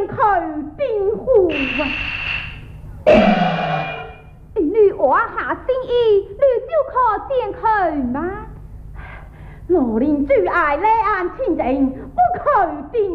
见口冰壶啊！你挖下心意，你就可见口吗？罗林最爱两岸亲情，不可定